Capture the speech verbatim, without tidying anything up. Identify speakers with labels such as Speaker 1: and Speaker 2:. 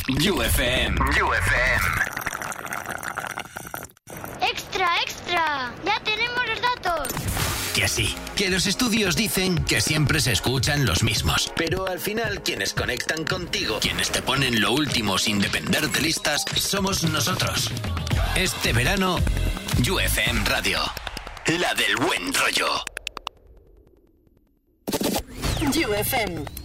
Speaker 1: U F M. U F M.
Speaker 2: ¡Extra, extra! ¡Ya tenemos los datos!
Speaker 1: Que sí, que los estudios dicen que siempre se escuchan los mismos. Pero al final, quienes conectan contigo, quienes te ponen lo último sin depender de listas, somos nosotros. Este verano, U F M Radio. La del buen rollo.
Speaker 3: U F M.